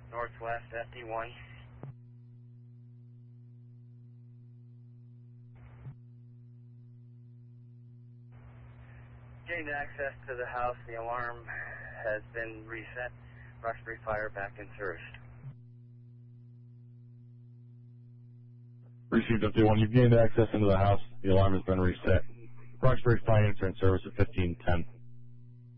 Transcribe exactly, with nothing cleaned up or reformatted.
Northwest F D one. Gained access to the house. The alarm has been reset. Roxbury Fire back in service. Received F D one. You've gained access into the house. The alarm has been reset. Roxbury Fire in service at fifteen ten.